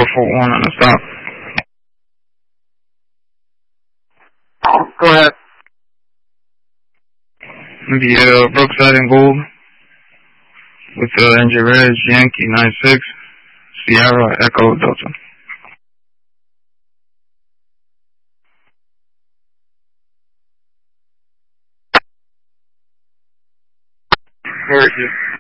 41 on the stop. Go ahead. The Brookside and Gold with the engine red, Yankee 96, Sierra Echo Delta. Heard you.